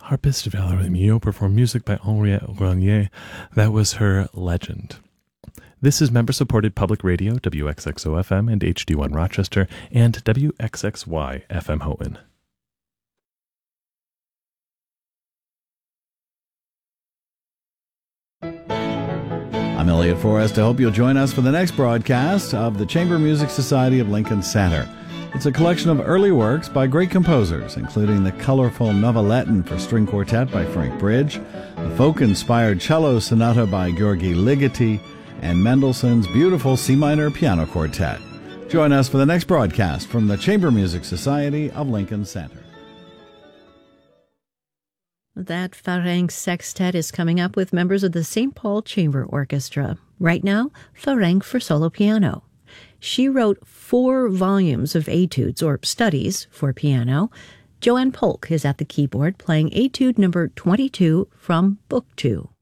harpist Valerie Mio performed music by Henriette Grenier. That was her Legend. This is member-supported public radio, WXXO-FM and HD1 Rochester, and WXXY-FM Houghton. I'm Elliot Forrest. I hope you'll join us for the next broadcast of the Chamber Music Society of Lincoln Center. It's a collection of early works by great composers, including the colorful Noveletton for String Quartet by Frank Bridge, the folk-inspired cello sonata by György Ligeti, and Mendelssohn's beautiful C minor piano quartet. Join us for the next broadcast from the Chamber Music Society of Lincoln Center. That Farang Sextet is coming up with members of the St. Paul Chamber Orchestra. Right now, Farang for solo piano. She wrote 4 volumes of etudes, or studies, for piano. Joanne Polk is at the keyboard playing etude number 22 from Book 2.